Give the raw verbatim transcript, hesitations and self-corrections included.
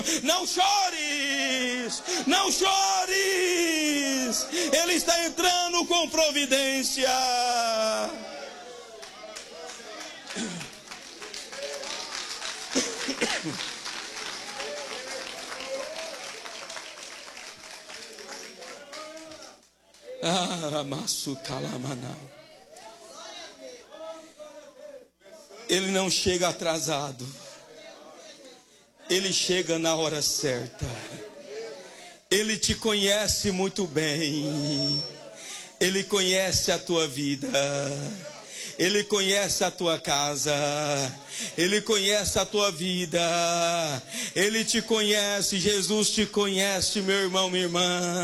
Não chores, não chores. Ele está entrando com providência. Ah, maço calamanau. Ele não chega atrasado. Ele chega na hora certa. Ele te conhece muito bem. Ele conhece a tua vida. Ele conhece a tua casa. Ele conhece a tua vida. Ele te conhece. Jesus te conhece, meu irmão, minha irmã.